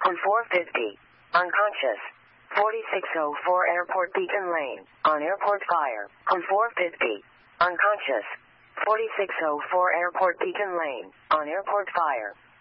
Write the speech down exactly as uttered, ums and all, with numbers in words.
on four fifty. Unconscious. forty-six oh four Airport Beacon Lane, on Airport Fire, on four fifty. Unconscious. forty-six oh four Airport Beacon Lane, on Airport Fire.